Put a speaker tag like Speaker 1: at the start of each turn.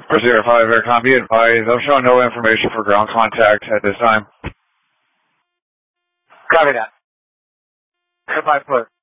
Speaker 1: 405 Aircom, be advised, I'm showing no information for ground contact at this time.
Speaker 2: Copy that. 5 foot.